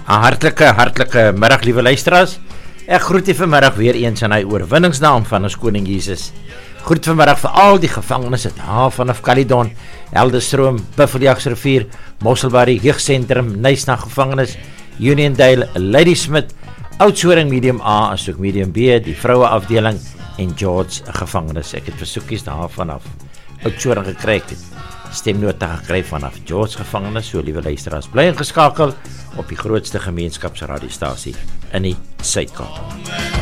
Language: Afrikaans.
Hartlike middag, liewe luisteraars. Ek groet u vanmiddag weer eens in die oorwinningsnaam van ons koning Jesus. Groet vanmiddag vir al die gevangenes daar vanaf Caledon, Helderstroom, Buffeljagsrivier, Mosselbaai, Jeugdsentrum, Nysna gevangenes, Uniondale, Ladysmith, Oudtshoorn Medium A en ook Medium B, die vroue afdeling en George gevangenes. Ek het versoekies daar vanaf Oudtshoorn gekry, ek het stemnota gekry vanaf George gevangenes, so liewe luisteraars, bly ingeskakel op die grootste gemeenskapsradiostasie in die Suid-Kaap.